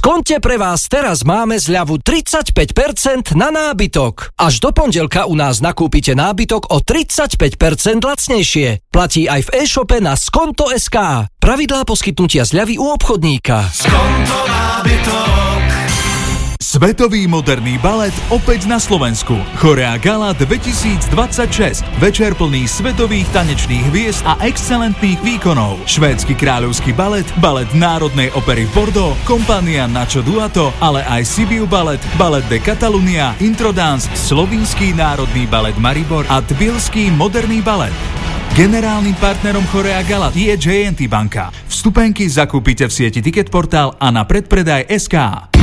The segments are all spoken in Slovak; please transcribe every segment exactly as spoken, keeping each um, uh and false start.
Skonte pre vás teraz máme zľavu tridsaťpäť percent na nábytok. Až do pondelka u nás nakúpite nábytok o tridsaťpäť percent lacnejšie. Platí aj v e-shope na skonto bodka es ká. Pravidlá poskytnutia zľavy u obchodníka. Skonto nábytok. Svetový moderný balet opäť na Slovensku. Chorea Gala dvetisícdvadsaťšesť. Večer plný svetových tanečných hviezd a excelentných výkonov. Švédsky kráľovský balet, balet Národnej opery v Bordeaux, kompania Nacho Duato, ale aj Sibiu balet, balet de Catalunya, Introdance, Slovinský národný balet Maribor a Tbilský moderný balet. Generálnym partnerom Chorea Gala je jé en té banka. Vstupenky zakúpite v sieti Ticketportal a na predpredaj bodka es ká.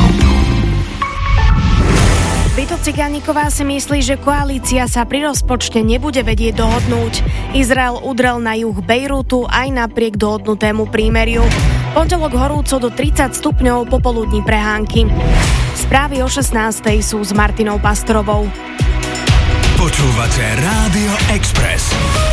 Vito Cigániková si myslí, že koalícia sa pri rozpočte nebude vedieť dohodnúť. Izrael udrel na juh Bejrútu aj napriek dohodnutému prímeriu. Pondelok horúco do tridsať stupňov, popoludní prehánky. Správy o šestnástej sú s Martinou Pastorovou. Počúvate Rádio Express.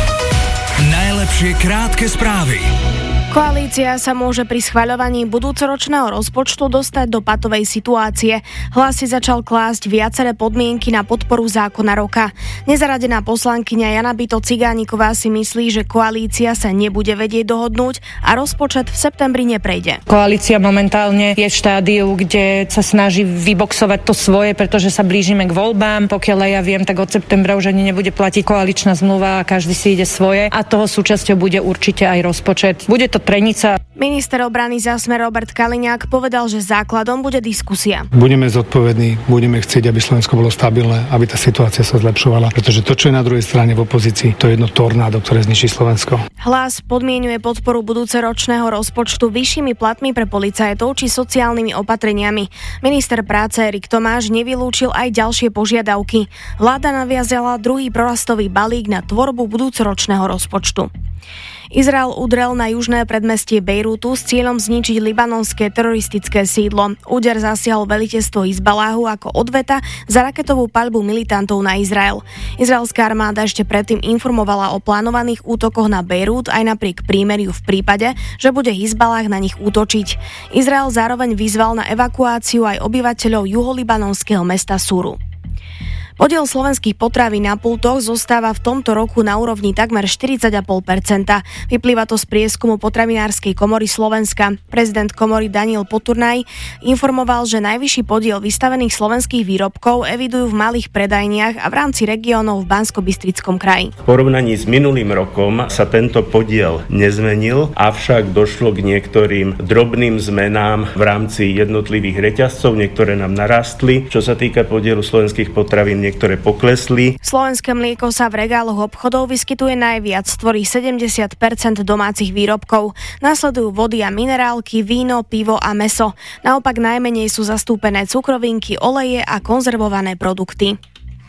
Najlepšie krátke správy. Koalícia sa môže pri schvaľovaní budúcoročného rozpočtu dostať do patovej situácie. Hlas si začal klásť viaceré podmienky na podporu zákona roka. Nezaradená poslankyňa Jana Bito Cigániková si myslí, že koalícia sa nebude vedieť dohodnúť a rozpočet v septembri neprejde. Koalícia momentálne je v štádiu, kde sa snaží vyboxovať to svoje, pretože sa blížime k voľbám. Pokiaľ ja viem, tak od septembra už ani nebude platiť koaličná zmluva a každý si ide svoje. A toho súčasťou bude určite aj rozpočet. Bude to trenica. Minister obrany za Smer Robert Kaliňák povedal, že základom bude diskusia. Budeme zodpovední, budeme chcieť, aby Slovensko bolo stabilné, aby tá situácia sa zlepšovala, pretože to, čo je na druhej strane v opozícii, to je jedno tornádo, ktoré zničí Slovensko. Hlas podmienuje podporu budúcoročného rozpočtu vyššími platmi pre policajtov či sociálnymi opatreniami. Minister práce Erik Tomáš nevylúčil aj ďalšie požiadavky. Vláda naviazala druhý prorastový balík na tvorbu budúcoročného rozpočtu. Izrael udrel na južné predmestie Bejrútu s cieľom zničiť libanonské teroristické sídlo. Úder zasiahol veliteľstvo Hizbaláhu ako odveta za raketovú paľbu militantov na Izrael. Izraelská armáda ešte predtým informovala o plánovaných útokoch na Bejrút aj napriek prímeriu v prípade, že bude Hizbaláh na nich útočiť. Izrael zároveň vyzval na evakuáciu aj obyvateľov juholibanonského mesta Suru. Podiel slovenských potravín na pultoch zostáva v tomto roku na úrovni takmer štyridsať celá päť percenta. Vyplýva to z prieskumu Potravinárskej komory Slovenska. Prezident komory Daniel Poturnaj informoval, že najvyšší podiel vystavených slovenských výrobkov evidujú v malých predajniach a v rámci regiónov v Banskobystrickom kraji. V porovnaní s minulým rokom sa tento podiel nezmenil, avšak došlo k niektorým drobným zmenám v rámci jednotlivých reťazcov, niektoré nám narastli. Čo sa týka podielu slovenských potravín, niektoré poklesli. Slovenské mlieko sa v regáloch obchodov vyskytuje najviac, tvorí sedemdesiat percent domácich výrobkov. Nasledujú vody a minerálky, víno, pivo a mäso. Naopak najmenej sú zastúpené cukrovinky, oleje a konzervované produkty.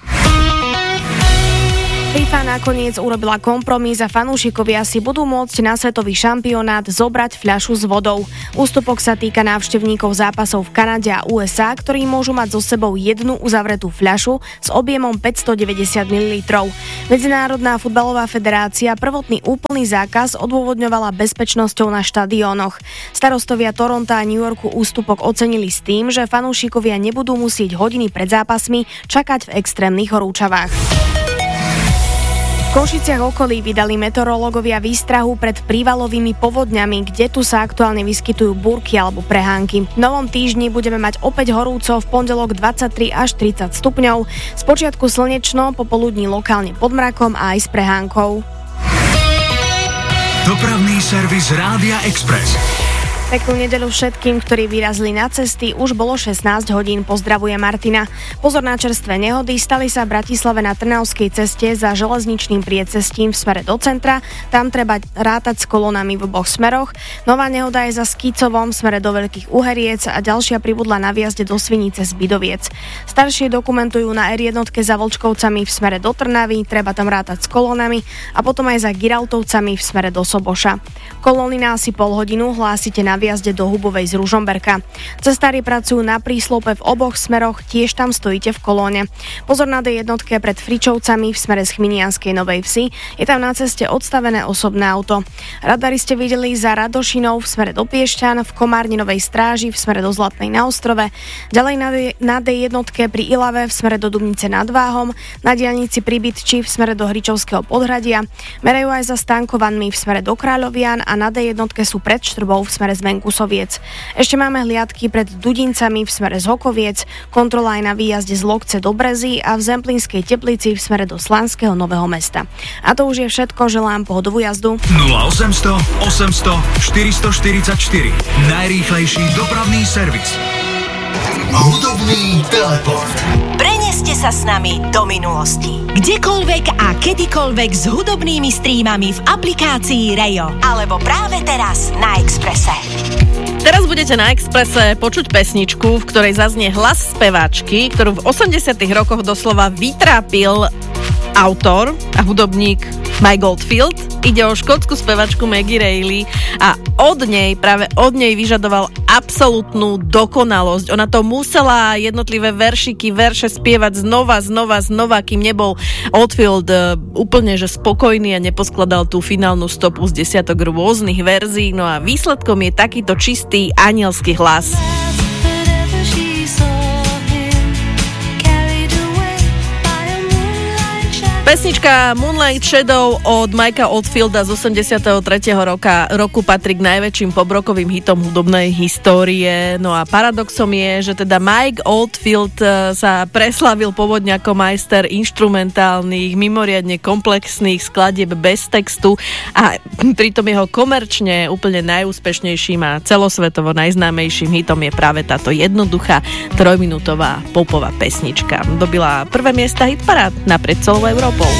FIFA nakoniec urobila kompromis a fanúšikovia si budú môcť na svetový šampionát zobrať fľašu s vodou. Ústupok sa týka návštevníkov zápasov v Kanade a ú es á, ktorí môžu mať so sebou jednu uzavretú fľašu s objemom päťstodeväťdesiat mililitrov. Medzinárodná futbalová federácia prvotný úplný zákaz odôvodňovala bezpečnosťou na štadiónoch. Starostovia Toronta a New Yorku ústupok ocenili s tým, že fanúšikovia nebudú musieť hodiny pred zápasmi čakať v extrémnych horúčavách. V Košiciach okolí vydali meteorológovia výstrahu pred prívalovými povodňami, kde tu sa aktuálne vyskytujú búrky alebo prehánky. V novom týždni budeme mať opäť horúco, v pondelok dvadsaťtri až tridsať stupňov, spočiatku slnečno, popoludní lokálne pod mrakom a aj s prehánkou. Dopravný servis Rádia Express. Peknú nedeľu všetkým, ktorí vyrazili na cesty. Už bolo šestnásť hodín. Pozdravuje Martina. Pozor na čerstvé nehody. Stali sa v Bratislave na Trnavskej ceste za železničným priecestím v smere do centra. Tam treba rátať s kolónami v oboch smeroch. Nová nehoda je za Skícovom v smere do Veľkých Uheriec a ďalšia pribudla na viazde do Svinice z Bidoviec. Staršie dokumentujú na er jedna za Vlčkovcami v smere do Trnavy. Treba tam rátať s kolónami a potom aj za Giraltovcami v smere do Soboša. Kolóny na asi pol hodinu hlásite na na výjazde do Hubovej z Ružomberka. Cestári pracujú na príslope v oboch smeroch, tiež tam stojíte v kolóne. Pozor na dé jednotke pred Fričovcami v smere z Chminianskej Novej Vsi, je tam na ceste odstavené osobné auto. Radari ste videli za Radošinou v smere do Piešťan, v Komárninovej stráži v smere do Zlatnej na Ostrove, ďalej na, D- na dé jednotke pri Ilave v smere do Dubnice nad Váhom, na diaľnici pri Bytči v smere do Hričovského Podhradia, merajú aj za Stankovanmi v smere do Kráľovian a na dé jednotke sú pred Štrbou v smere z Venkusoviec. Ešte máme hliadky pred Dudincami v smere z Hokoviec, kontrola aj na výjazde z Lokce do Brezy a v Zemplínskej Teplici v smere do Slanského Nového Mesta. A to už je všetko, želám pohodovú jazdu. nula osemsto osemsto štyristoštyridsaťštyri. Najrýchlejší dopravný servis. Hudobný teleport. Preneste sa s nami do minulosti. Kdekoľvek a kedykoľvek s hudobnými streamami v aplikácii Rejo. Alebo práve teraz na Expresse. Teraz budete na Expresse počuť pesničku, v ktorej zaznie hlas speváčky, ktorú v osemdesiatych rokoch doslova vytrápil autor a hudobník Mike Oldfield. Ide o škótsku spevačku Maggie Reilly a od nej, práve od nej vyžadoval absolútnu dokonalosť. Ona to musela jednotlivé veršiky, verše spievať znova, znova, znova, kým nebol Oldfield uh, úplne že spokojný a neposkladal tú finálnu stopu z desiatok rôznych verzií. No a výsledkom je takýto čistý anielský hlas. Pesnička Moonlight Shadow od Mikea Oldfielda z osemdesiateho tretieho roka, roku patrí k najväčším pobrokovým hitom hudobnej histórie. No a paradoxom je, že teda Mike Oldfield sa preslavil pôvodne ako majster inštrumentálnych, mimoriadne komplexných skladieb bez textu a pritom jeho komerčne úplne najúspešnejším a celosvetovo najznámejším hitom je práve táto jednoduchá trojminútová popová pesnička. Dobila prvé miesta hitparád naprieč celou Európou.